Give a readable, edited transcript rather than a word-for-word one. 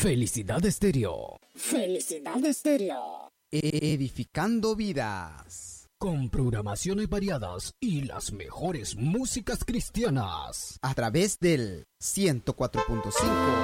Felicidad Estéreo. Felicidad Estéreo. Edificando vidas. Con programaciones variadas y las mejores músicas cristianas. A través del 104.5